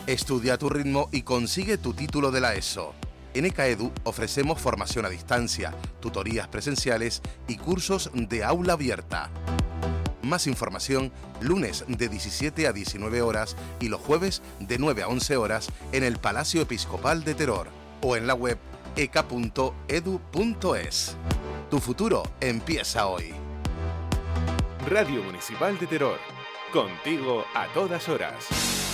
Estudia a tu ritmo y consigue tu título de la ESO. En ECAEDU ofrecemos formación a distancia, tutorías presenciales y cursos de aula abierta. Más información lunes de 17 a 19 horas y los jueves de 9 a 11 horas en el Palacio Episcopal de Teror o en la web eca.edu.es. Tu futuro empieza hoy. Radio Municipal de Teror. Contigo a todas horas.